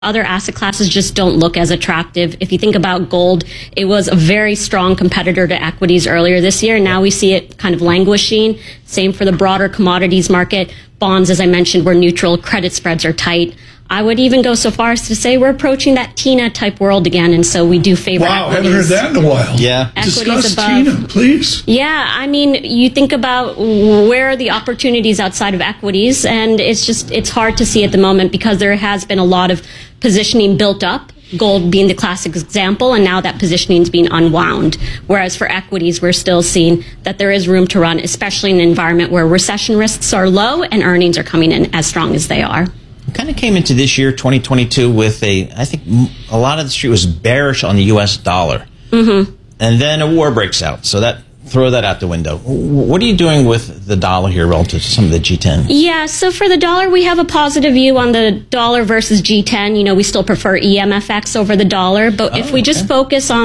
Other asset classes just don't look as attractive. If you think about gold, it was a very strong competitor to equities earlier this year. Now we see it kind of languishing. Same for the broader commodities market. Bonds, as I mentioned, were neutral. Credit spreads are tight. I would even go so far as to say we're approaching that TINA type world again, and so we do favor equities. Haven't heard that in a while. Yeah. Discuss TINA, please. Yeah, I mean, you think about where are the opportunities outside of equities, and it's hard to see at the moment because there has been a lot of positioning built up, gold being the classic example, and now that positioning is being unwound. Whereas for equities, we're still seeing that there is room to run, especially in an environment where recession risks are low and earnings are coming in as strong as they are. We kind of came into this year, 2022, with I think a lot of the street was bearish on the U.S. dollar. Mm-hmm. And then a war breaks out. So throw that out the window. What are you doing with the dollar here relative to some of the G10? Yeah, so for the dollar, we have a positive view on the dollar versus G10. You know, we still prefer EMFX over the dollar. But if we just focus on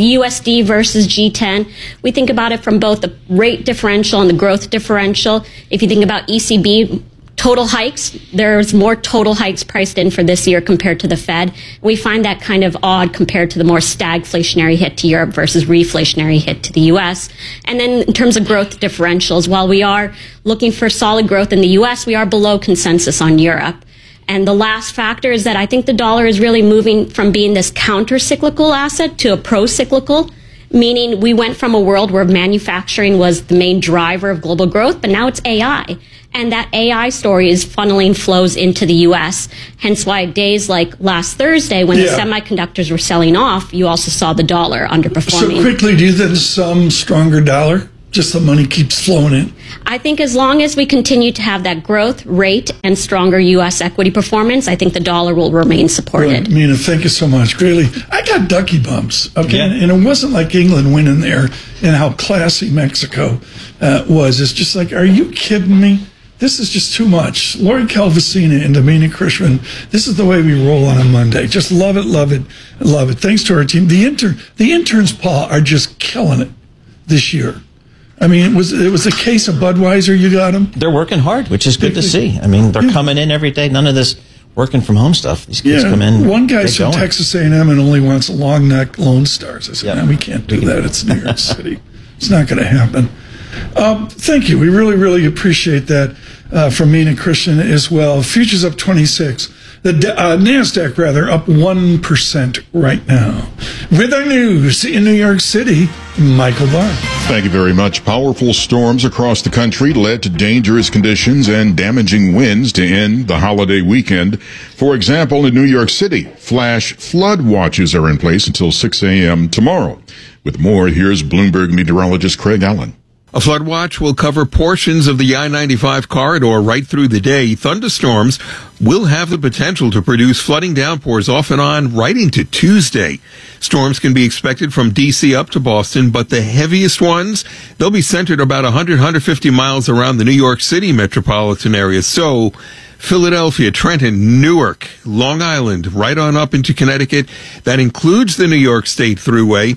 USD versus G10, we think about it from both the rate differential and the growth differential. If you think about ECB, total hikes, there's more total hikes priced in for this year compared to the Fed. We find that kind of odd compared to the more stagflationary hit to Europe versus reflationary hit to the U.S. And then in terms of growth differentials, while we are looking for solid growth in the U.S., we are below consensus on Europe. And the last factor is that I think the dollar is really moving from being this counter-cyclical asset to a pro-cyclical, meaning we went from a world where manufacturing was the main driver of global growth, but now it's AI. And that AI story is funneling flows into the U.S. Hence why days like last Thursday, when the semiconductors were selling off, you also saw the dollar underperforming. So quickly, do you think some stronger dollar? Just the money keeps flowing in? I think as long as we continue to have that growth rate and stronger U.S. equity performance, I think the dollar will remain supported. Well, Mina, thank you so much. Greatly. I got ducky bumps, okay? Yeah. And it wasn't like England winning there and how classy Mexico was. It's just like, are you kidding me? This is just too much. Lori Calvasina and Dominic Krishman, this is the way we roll on a Monday. Just love it, love it, love it. Thanks to our team. The interns, Paul, are just killing it this year. I mean, it was a case of Budweiser. You got them? They're working hard, which is good to see. I mean, they're coming in every day. None of this working from home stuff. These kids come in. One guy's from Texas A&M and only wants long neck Lone Stars. I said, no, we can't do that. It's New York City. It's not going to happen. Thank you. We really, really appreciate that from Mina Christian as well. Futures up 26. The NASDAQ, up 1% right now. With our news in New York City, Michael Barr. Thank you very much. Powerful storms across the country led to dangerous conditions and damaging winds to end the holiday weekend. For example, in New York City, flash flood watches are in place until 6 a.m. tomorrow. With more, here's Bloomberg meteorologist Craig Allen. A flood watch will cover portions of the I-95 corridor right through the day. Thunderstorms will have the potential to produce flooding downpours off and on right into Tuesday. Storms can be expected from D.C. up to Boston, but the heaviest ones, they'll be centered about 150 miles around the New York City metropolitan area. So Philadelphia, Trenton, Newark, Long Island, right on up into Connecticut. That includes the New York State Thruway,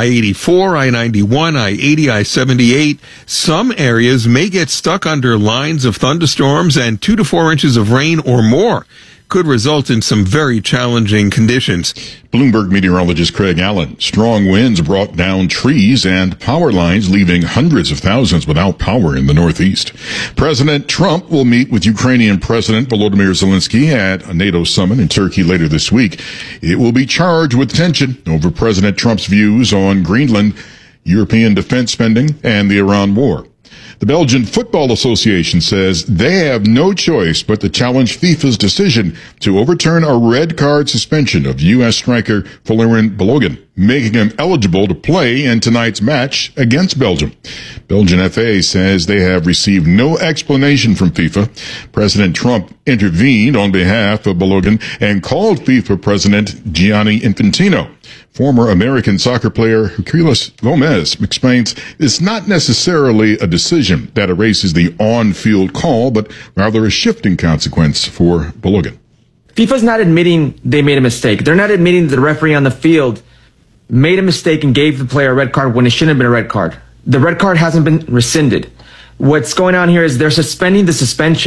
I-84, I-91, I-80, I-78. Some areas may get stuck under lines of thunderstorms, and 2 to 4 inches of rain or more could result in some very challenging conditions. Bloomberg meteorologist Craig Allen. Strong winds brought down trees and power lines, leaving hundreds of thousands without power in the Northeast. President Trump will meet with Ukrainian President Volodymyr Zelensky at a NATO summit in Turkey later this week. It will be charged with tension over President Trump's views on Greenland, European defense spending, and the Iran war. The Belgian Football Association says they have no choice but to challenge FIFA's decision to overturn a red card suspension of U.S. striker Folarin Balogun, making him eligible to play in tonight's match against Belgium. Belgian FA says they have received no explanation from FIFA. President Trump intervened on behalf of Balogun and called FIFA President Gianni Infantino. Former American soccer player Herculez Gomez explains it's not necessarily a decision that erases the on-field call, but rather a shifting consequence for Balogun. FIFA's not admitting they made a mistake. They're not admitting that the referee on the field made a mistake and gave the player a red card when it shouldn't have been a red card. The red card hasn't been rescinded. What's going on here is they're suspending the suspension.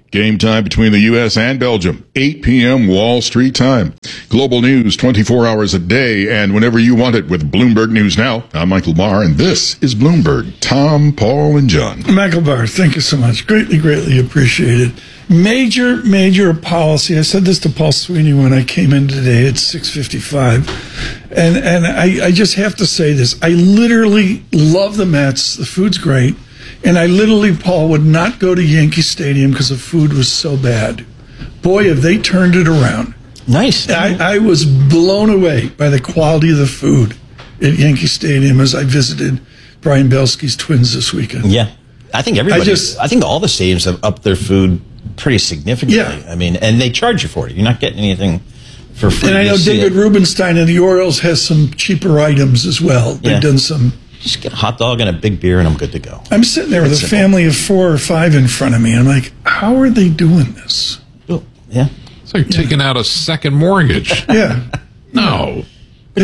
Game time between the U.S. and Belgium, 8 p.m. Wall Street time. Global news 24 hours a day and whenever you want it with Bloomberg News Now. I'm Michael Barr, and this is Bloomberg. Tom, Paul, and John. Michael Barr, thank you so much. Greatly, greatly appreciated. Major policy. I said this to Paul Sweeney when I came in today at 6:55. And I just have to say this. I literally love the Mets. The food's great. And I literally, Paul, would not go to Yankee Stadium because the food was so bad. Boy, have they turned it around. Nice. I was blown away by the quality of the food at Yankee Stadium as I visited Brian Belsky's Twins this weekend. Yeah. I think everybody, I think all the stadiums have upped their food pretty significantly. Yeah. I mean, and they charge you for it. You're not getting anything for free. And I know David Rubenstein of the Orioles has some cheaper items as well. They've done some. Just get a hot dog and a big beer, and I'm good to go. I'm sitting there with a family of 4 or 5 in front of me. I'm like, how are they doing this? Oh, yeah. It's like taking out a second mortgage. Yeah. No. I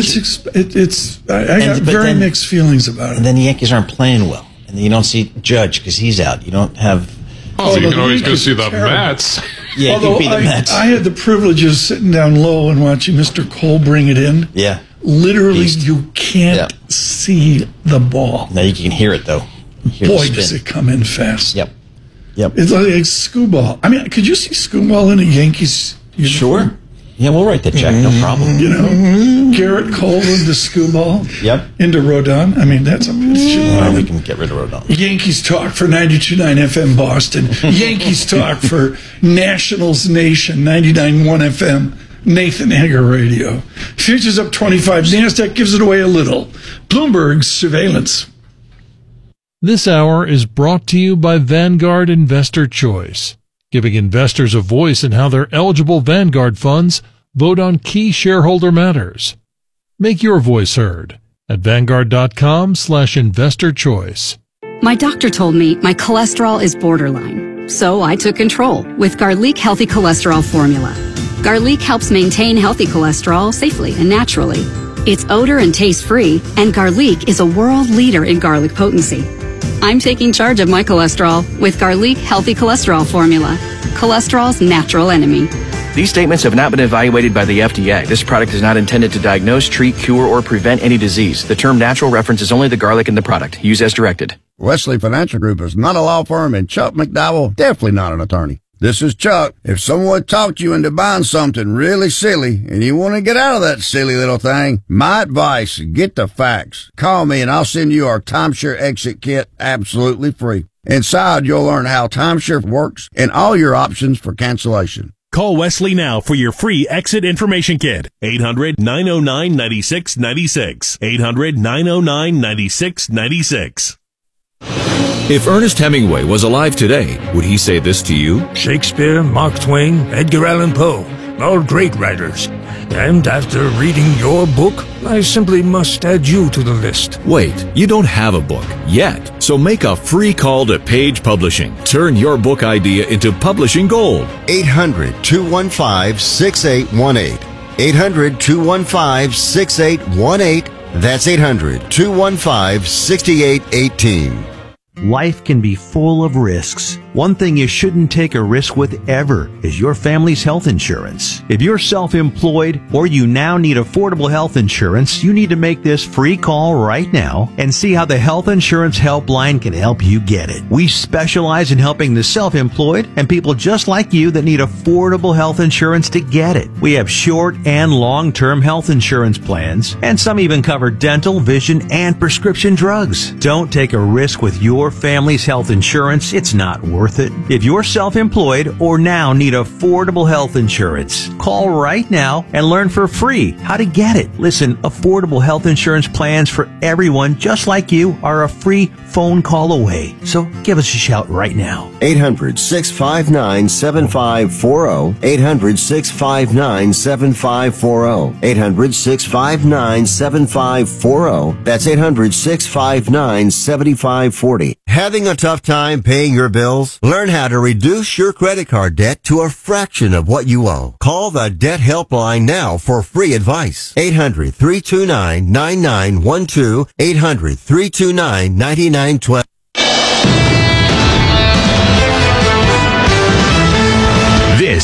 got very mixed feelings about it. And then the Yankees aren't playing well. And then you don't see Judge because he's out. You don't have... Oh, you can always go Yankees see the terrible. Mets. Yeah, Although you can be the Mets. I had the privilege of sitting down low and watching Mr. Cole bring it in. Yeah. Literally, Beast. you can't see the ball. Now you can hear it, though. Boy, does it come in fast. Yep. It's like Scooball. I mean, could you see Scooball in a Yankees uniform? Sure. Yeah, we'll write the check. No problem. You know, Garrett Cole into Scooball. Yep. Into Rodon. I mean, that's a Well, we can get rid of Rodon. Yankees talk for 92.9 FM Boston. Yankees talk for Nationals Nation 99.1 FM. Nathan Hager Radio. Futures up 25. NASDAQ gives it away a little. Bloomberg's surveillance. This hour is brought to you by Vanguard Investor Choice, giving investors a voice in how their eligible Vanguard funds vote on key shareholder matters. Make your voice heard at Vanguard.com/investor choice. My doctor told me my cholesterol is borderline, so I took control with Garlic Healthy Cholesterol Formula. Garlic helps maintain healthy cholesterol safely and naturally. It's odor and taste-free, and Garlic is a world leader in garlic potency. I'm taking charge of my cholesterol with Garlic Healthy Cholesterol Formula, cholesterol's natural enemy. These statements have not been evaluated by the FDA. This product is not intended to diagnose, treat, cure, or prevent any disease. The term natural references only the garlic in the product. Use as directed. Wesley Financial Group is not a law firm, and Chuck McDowell definitely not an attorney. This is Chuck. If someone talked you into buying something really silly and you want to get out of that silly little thing, my advice, get the facts. Call me and I'll send you our timeshare exit kit absolutely free. Inside, you'll learn how timeshare works and all your options for cancellation. Call Wesley now for your free exit information kit. 800-909-9696. 800-909-9696. If Ernest Hemingway was alive today, would he say this to you? Shakespeare, Mark Twain, Edgar Allan Poe, all great writers. And after reading your book, I simply must add you to the list. Wait, you don't have a book yet. So make a free call to Page Publishing. Turn your book idea into publishing gold. 800-215-6818. 800-215-6818. That's 800-215-6818. Life can be full of risks. One thing you shouldn't take a risk with ever is your family's health insurance. If you're self-employed or you now need affordable health insurance, you need to make this free call right now and see how the Health Insurance Helpline can help you get it. We specialize in helping the self-employed and people just like you that need affordable health insurance to get it. We have short and long-term health insurance plans, and some even cover dental, vision, and prescription drugs. Don't take a risk with your family's health insurance. It's not worth it. If you're self-employed or now need affordable health insurance, call right now and learn for free how to get it. Listen, affordable health insurance plans for everyone just like you are a free phone call away. So give us a shout right now. 800-659-7540. 800-659-7540. 800-659-7540. That's 800-659-7540. Having a tough time paying your bills? Learn how to reduce your credit card debt to a fraction of what you owe. Call the Debt Helpline now for free advice. 800-329-9912. 800-329-9912.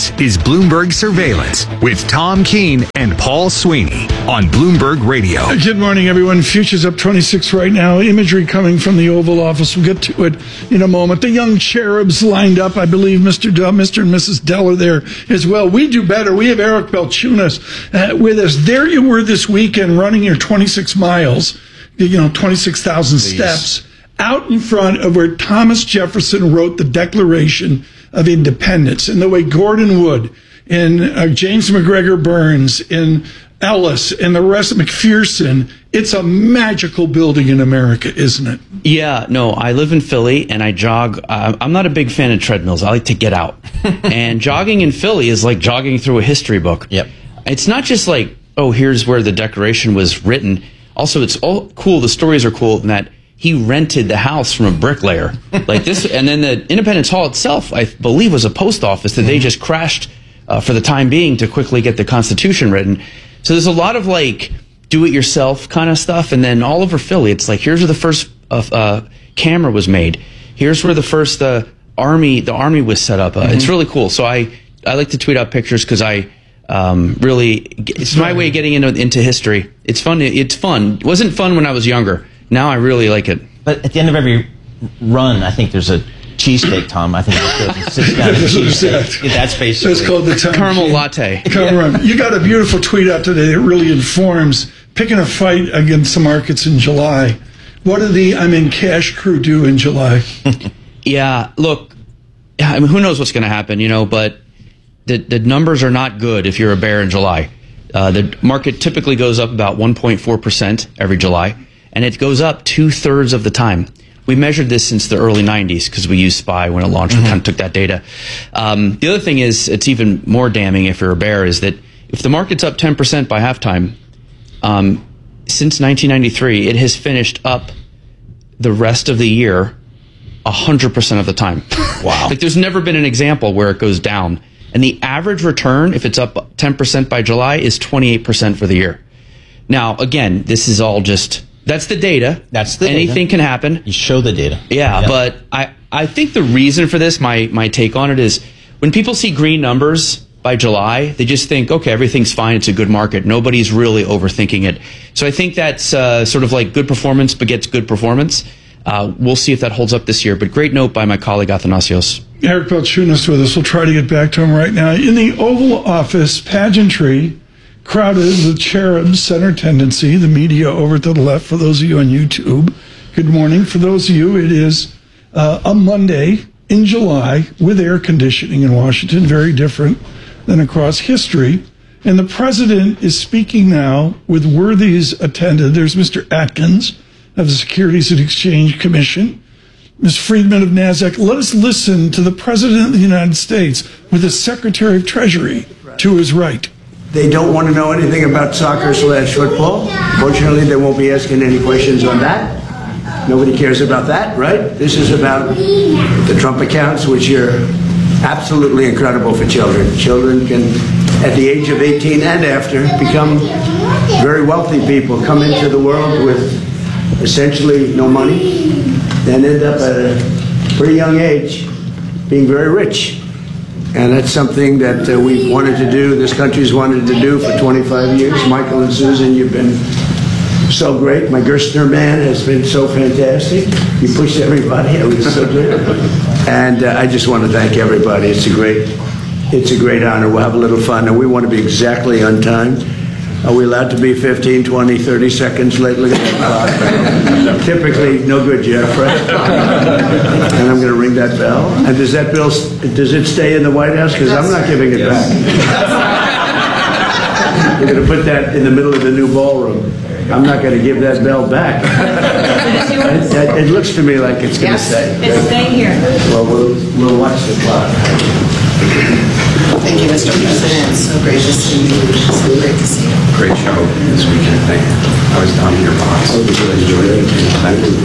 This is Bloomberg Surveillance with Tom Keene and Paul Sweeney on Bloomberg Radio. Good morning, everyone. Futures up 26 right now. Imagery coming from the Oval Office. We'll get to it in a moment. The young cherubs lined up. I believe Mr. and Mrs. Dell are there as well. We do better. We have Eric Balchunas with us. There you were this weekend running your 26 miles, 26,000 steps out in front of where Thomas Jefferson wrote the Declaration of Independence, and the way Gordon Wood and James McGregor Burns and Ellis and the rest of McPherson, it's a magical building in America, isn't it? Yeah, no, I live in Philly and I jog. I'm not a big fan of treadmills. I like to get out. And jogging in Philly is like jogging through a history book. Yep. It's not just like, oh, here's where the Declaration was written. Also, it's all cool. The stories are cool in that he rented the house from a bricklayer like this. And then the Independence Hall itself, I believe, was a post office that they just crashed for the time being to quickly get the Constitution written. So there's a lot of like do-it-yourself kind of stuff. And then all over Philly, it's like, here's where the first camera was made. Here's where the first army was set up. It's really cool. So I like to tweet out pictures because it's my way of getting into history. It's fun. It wasn't fun when I was younger. Now I really like it. But at the end of every run, I think there's a cheesesteak, Tom. I think it sits down a cheesesteak. That's basically. It's called the Tom caramel King. latte. You got a beautiful tweet out today that really informs picking a fight against the markets in July. What did the I'm in cash crew do in July? Yeah, look, I mean, who knows what's going to happen, but the numbers are not good if you're a bear in July. The market typically goes up about 1.4% every July, and it goes up 2/3 of the time. We measured this since the early 90s because we used SPY when it launched. We kind of took that data. The other thing is, it's even more damning if you're a bear, is that if the market's up 10% by halftime, since 1993, it has finished up the rest of the year 100% of the time. Wow. Like there's never been an example where it goes down. And the average return, if it's up 10% by July, is 28% for the year. Now, again, this is all just, that's the data. Anything can happen. You show the data. Yeah, but I think the reason for this, my take on it is, when people see green numbers by July, they just think, okay, everything's fine, it's a good market. Nobody's really overthinking it. So I think that's sort of like good performance begets good performance. We'll see if that holds up this year. But great note by my colleague Athanasios. Eric Balchunas with us. We'll try to get back to him right now. In the Oval Office, pageantry, crowded with cherubs, center tendency, the media over to the left for those of you on YouTube. Good morning. For those of you, it is a Monday in July with air conditioning in Washington, very different than across history. And the president is speaking now with worthies attended. There's Mr. Atkins of the Securities and Exchange Commission, Ms. Friedman of NASDAQ. Let us listen to the President of the United States with the Secretary of Treasury to his right. They don't want to know anything about soccer/football. Fortunately, they won't be asking any questions on that. Nobody cares about that, right? This is about the Trump accounts, which are absolutely incredible for children. Children can, at the age of 18 and after, become very wealthy people, come into the world with essentially no money, and end up at a pretty young age being very rich. And that's something that we've wanted to do, this country's wanted to do for 25 years. Michael and Susan, you've been so great. My Gerstner man has been so fantastic. You pushed everybody. It was so good. And I just want to thank everybody. It's a great honor. We'll have a little fun, and we want to be exactly on time. Are we allowed to be 15, 20, 30 seconds late? Look at that clock. Typically, no good, Jeff, right? And I'm going to ring that bell. And does it stay in the White House? Because I'm not giving it back. We're going to put that in the middle of the new ballroom. I'm not going to give that bell back. It looks to me like it's going to stay. It's staying here. Well, we'll watch the clock. Thank you, Mr. President. It's so great to see you. So great to see you. Great show this weekend. Thank you. I was down in your box. I really enjoyed it. Thank you.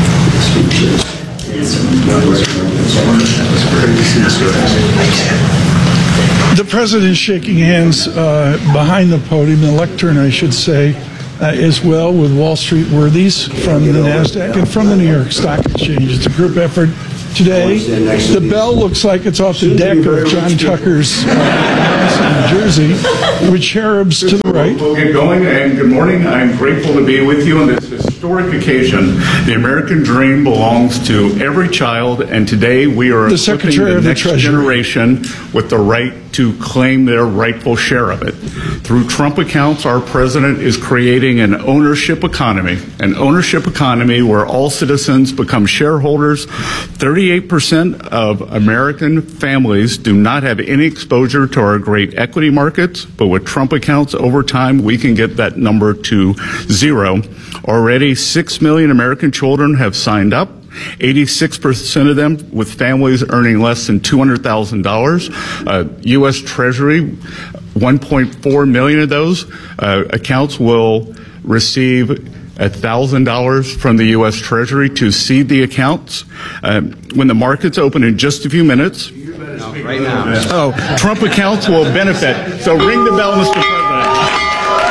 The president shaking hands behind the podium, the lectern, I should say, as well, with Wall Street worthies from the NASDAQ and from the New York Stock Exchange. It's a group effort. today. The bell looks like it's off the deck of John Tucker's New Jersey, with cherubs to the right. We'll get going, and good morning. I'm grateful to be with you on this historic occasion. The American dream belongs to every child, and today we are The equipping Secretary the of the next Treasury. generation with the right to claim their rightful share of it. Through Trump accounts, our president is creating an ownership economy where all citizens become shareholders. 38% of American families do not have any exposure to our great equity markets, but with Trump accounts over time, we can get that number to zero. Already 6 million American children have signed up. 86% of them with families earning less than $200,000. U.S. Treasury, 1.4 million of those accounts will receive $1,000 from the U.S. Treasury to seed the accounts. When the markets open in just a few minutes, Trump accounts will benefit. So ring the bell, Mr. President.